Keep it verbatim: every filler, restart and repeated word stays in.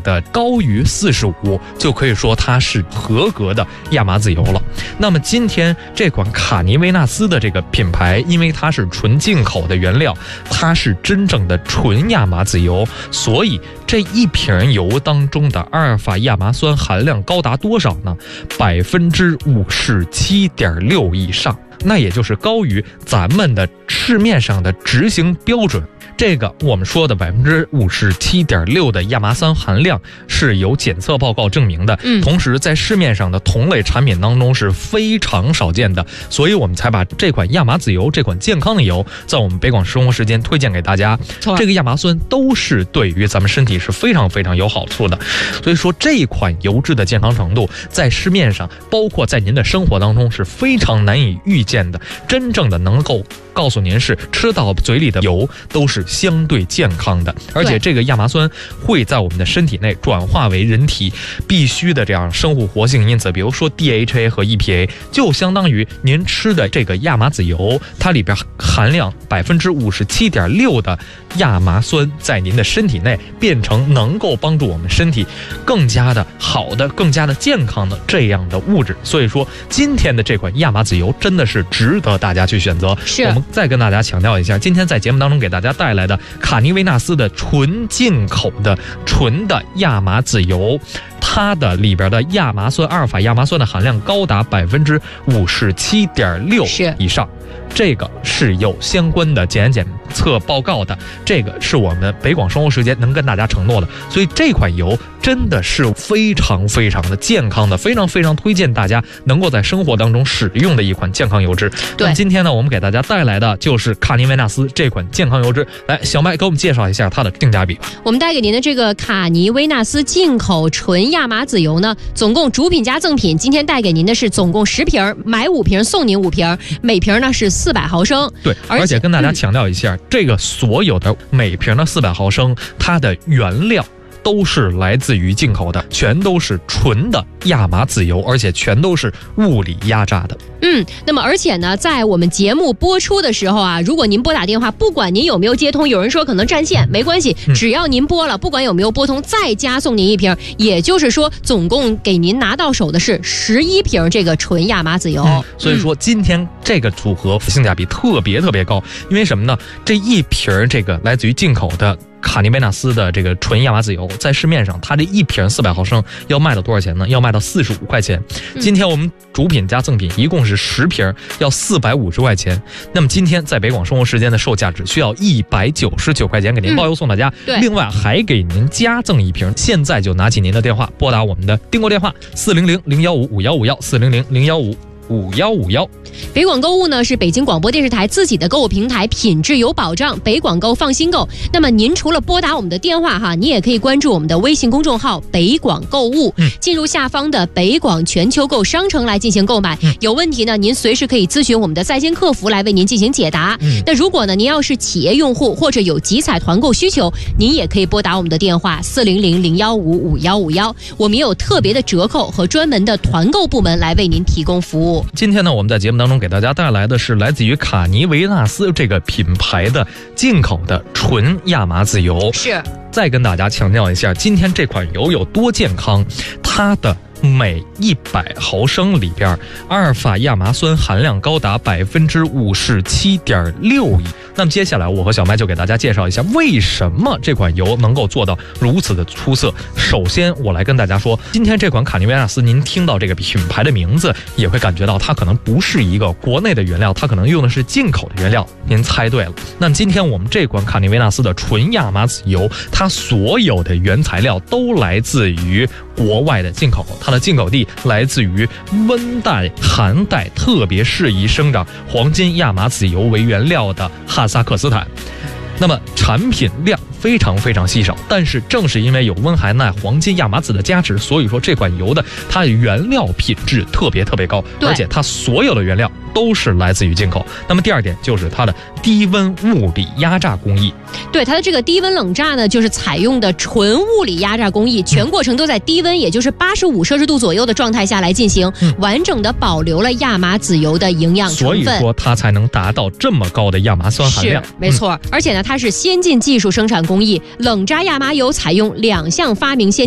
的高于四十五，就可以说它是合格的亚麻籽油了。那么今天这款卡尼维纳斯的这个品牌，因为它是纯进口的原料，它是真正的纯亚麻籽油，所以这一瓶油当中的阿尔法亚麻酸含量高达多少呢？百分之五十七点六以上，那也就是高于咱们的市面上的执行标准。这个我们说的百分之五十七点六的亚麻酸含量是有检测报告证明的， 嗯， 同时在市面上的同类产品当中是非常少见的，所以我们才把这款亚麻籽油这款健康的油在我们北广生活时间推荐给大家。这个亚麻酸都是对于咱们身体是非常非常有好处的，所以说这款油脂的健康程度在市面上，包括在您的生活当中是非常难以预见的。真正的能够告诉您是吃到嘴里的油都是相对健康的，而且这个亚麻酸会在我们的身体内转化为人体必须的这样生物活性因子，比如说 D H A 和 E P A， 就相当于您吃的这个亚麻籽油，它里边含量百分之五十七点六的亚麻酸在您的身体内变成能够帮助我们身体更加的好的、更加的健康的这样的物质。所以说，今天的这款亚麻籽油真的是值得大家去选择。 是， 我们再跟大家强调一下，今天在节目当中给大家带来的卡尼维纳斯的纯进口的纯的亚麻籽油，它的里边的亚麻酸、阿尔法亚麻酸的含量高达百分之五十七点六以上。这个是有相关的检验检测报告的，这个是我们北广生活时间能跟大家承诺的，所以这款油真的是非常非常的健康的，非常非常推荐大家能够在生活当中使用的一款健康油脂。 对， 今天呢，我们给大家带来的就是卡尼维纳斯这款健康油脂。来，小麦给我们介绍一下它的性价比。 我们带给您的这个卡尼维纳斯进口纯亚麻籽油呢，总共主品加赠品，今天带给您的是总共十瓶，买五瓶送您五瓶，每瓶呢是四百毫升。 对，而且, 而且跟大家强调一下，嗯、这个所有的每瓶的四百毫升，它的原料都是来自于进口的，全都是纯的亚麻籽油，而且全都是物理压榨的。 嗯，那么而且呢，在我们节目播出的时候啊，如果您拨打电话，不管您有没有接通，有人说可能占线，没关系，只要您拨了，不管有没有拨通，再加送您一瓶，也就是说，总共给您拿到手的是十一瓶这个纯亚麻籽油。 嗯、所以说，今天这个组合性价比特别特别高，因为什么呢？这一瓶这个来自于进口的卡尼维纳斯的这个纯亚麻籽油，在市面上它这一瓶四百毫升要卖到多少钱呢？要卖到四十五块钱。今天我们主品加赠品一共是十瓶，要四百五十块钱。那么今天在北广生活时间的售价只需要一百九十九块钱，给您包邮送大家。 嗯、 另外还给您加赠一瓶。现在就拿起您的电话，拨打我们的订购电话四零零零幺五五幺五幺四零零零幺五五幺五幺。 北广购物呢是北京广播电视台自己的购物平台，品质有保障，北广购放心购。那么您除了拨打我们的电话哈，你也可以关注我们的微信公众号北广购物， 嗯、 进入下方的北广全球购商城来进行购买。嗯、有问题呢，您随时可以咨询我们的在线客服来为您进行解答。嗯、那如果呢您要是企业用户或者有集采团购需求，您也可以拨打我们的电话四零零零幺五五幺五幺，我们也有特别的折扣和专门的团购部门来为您提供服务。 今天呢，我们在节目当中给大家带来的是来自于卡尼维纳斯这个品牌的进口的纯亚麻籽油。 是， 再跟大家强调一下，今天这款油有多健康，它的每一百毫升里边阿尔法亚麻酸含量高达百分之五十七点六。那么接下来我和小麦就给大家介绍一下为什么这款油能够做到如此的出色。首先我来跟大家说，今天这款卡尼维纳斯，您听到这个品牌的名字也会感觉到它可能不是一个国内的原料，它可能用的是进口的原料。您猜对了。那么今天我们这款卡尼维纳斯的纯亚麻籽油，它所有的原材料都来自于国外的进口，它的进口地来自于温带、寒带特别适宜生长黄金亚麻籽油为原料的哈萨克斯坦。那么产品量非常非常稀少，但是正是因为有温寒带黄金亚麻籽的加持，所以说这款油的它的原料品质特别特别高，而且它所有的原料都是来自于进口。那么第二点就是它的低温物理压榨工艺。 对，它的这个低温冷榨呢，就是采用的纯物理压榨工艺，全过程都在低温，也就是八十五摄氏度左右的状态下来进行，嗯、完整的保留了亚麻籽油的营养成分， 所以说它才能达到这么高的亚麻酸含量。 是，没错。嗯、而且呢，它是先进技术生产工艺，冷榨亚麻油采用两项发明先